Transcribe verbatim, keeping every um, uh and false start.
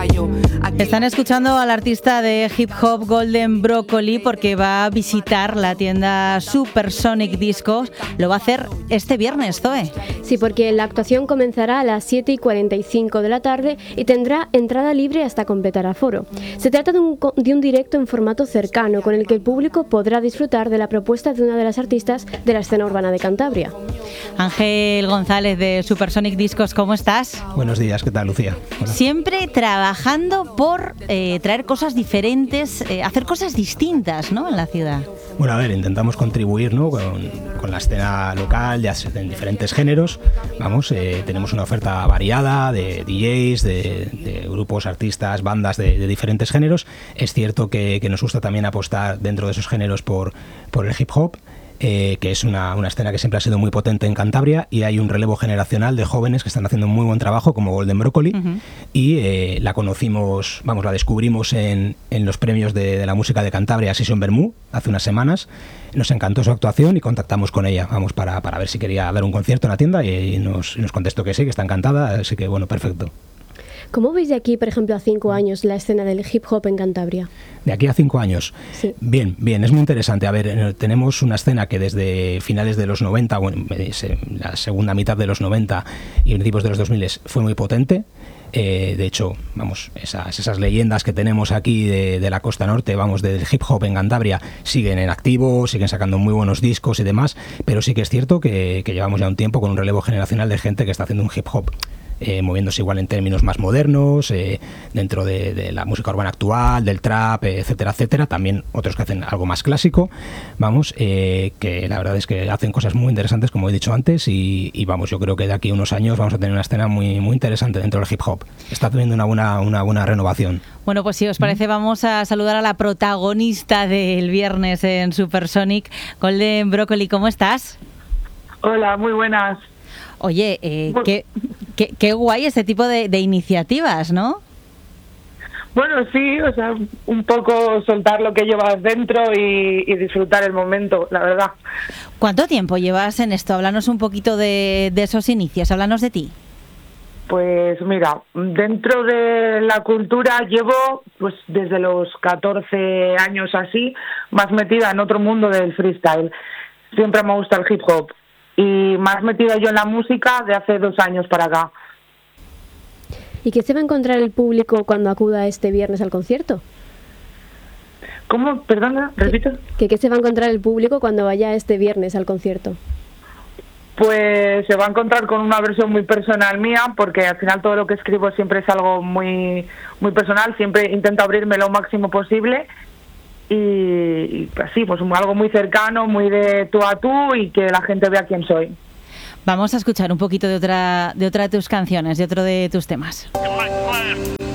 yo. Están escuchando al artista de hip hop Golden Broccoli porque va a visitar la tienda Supersonic Discos. Lo va a hacer este viernes, Zoe. Sí, porque la actuación comenzará a las siete y cuarenta y cinco de la tarde y tendrá entrada libre hasta completar aforo. Se trata de un, de un directo en formato cercano con el que el público podrá disfrutar de la propuesta de una de las artistas de la escena urbana de Cantabria. Ángel González de Supersonic Discos, ¿cómo estás? Buenos días, ¿qué tal, Lucía? Hola. Siempre trabajando por eh, traer cosas diferentes, eh, hacer cosas distintas, ¿no?, en la ciudad. Bueno, a ver, intentamos contribuir, ¿no?, con, con la escena local, ya en diferentes géneros. Vamos, eh, tenemos una oferta variada de D Js, de, de grupos, artistas, bandas de, de diferentes géneros. Es cierto que, que nos gusta también apostar dentro de esos géneros por, por el hip hop. Eh, que es una, una escena que siempre ha sido muy potente en Cantabria, y hay un relevo generacional de jóvenes que están haciendo un muy buen trabajo, como Golden Broccoli, uh-huh. y eh, la conocimos, vamos, la descubrimos en, en los premios de, de la música de Cantabria, Session Bermú, hace unas semanas. Nos encantó su actuación y contactamos con ella, vamos, para, para ver si quería dar un concierto en la tienda, y, y, nos, y nos contestó que sí, que está encantada, así que bueno, perfecto. ¿Cómo veis de aquí, por ejemplo, a cinco años la escena del hip hop en Cantabria? De aquí a cinco años. Sí. Bien, bien, es muy interesante. A ver, tenemos una escena que desde finales de los noventa, bueno, la segunda mitad de los noventa y principios de los dos mil fue muy potente. Eh, de hecho, vamos, esas, esas leyendas que tenemos aquí de, de la costa norte, vamos, del hip hop en Cantabria, siguen en activo, siguen sacando muy buenos discos y demás, pero sí que es cierto que, que llevamos ya un tiempo con un relevo generacional de gente que está haciendo un hip hop Eh, moviéndose igual en términos más modernos, eh, dentro de, de la música urbana actual, del trap, eh, etcétera, etcétera. También otros que hacen algo más clásico, vamos, eh, que la verdad es que hacen cosas muy interesantes, como he dicho antes, y, y vamos, yo creo que de aquí a unos años vamos a tener una escena muy, muy interesante dentro del hip hop. Está teniendo una buena, una buena renovación. Bueno, pues si os parece, vamos a saludar a la protagonista del viernes en Supersonic, Golden Broccoli. ¿Cómo estás? Hola, muy buenas. Oye, eh, qué, qué, qué guay este tipo de, de iniciativas, ¿no? Bueno, sí, o sea, un poco soltar lo que llevas dentro y, y disfrutar el momento, la verdad. ¿Cuánto tiempo llevas en esto? Háblanos un poquito de, de esos inicios, háblanos de ti. Pues mira, dentro de la cultura llevo pues desde los catorce años así, más metida en otro mundo del freestyle. Siempre me gusta el hip hop. Y más metida yo en la música de hace dos años para acá. ¿Y qué se va a encontrar el público cuando acuda este viernes al concierto? ¿Cómo? Perdona, repito. ¿Qué, qué se va a encontrar el público cuando vaya este viernes al concierto? Pues se va a encontrar con una versión muy personal mía, porque al final todo lo que escribo siempre es algo muy, muy personal, siempre intento abrirme lo máximo posible. Y así, pues algo muy cercano, muy de tú a tú, y que la gente vea quién soy. Vamos a escuchar un poquito de otra de otra de tus canciones, de otro de tus temas.